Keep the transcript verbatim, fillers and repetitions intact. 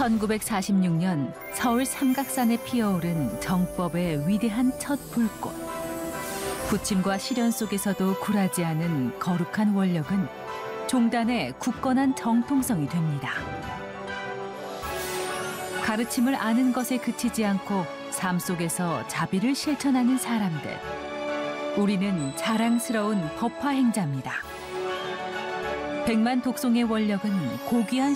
천구백사십육 년 서울 삼각산에 피어오른 정법의 위대한 첫 불꽃. 부침과 시련 속에서도 굴하지 않은 거룩한 원력은 종단의 굳건한 정통성이 됩니다. 가르침을 아는 것에 그치지 않고 삶 속에서 자비를 실천하는 사람들. 우리는 자랑스러운 법화 행자입니다. 백만 독송의 원력은 고귀한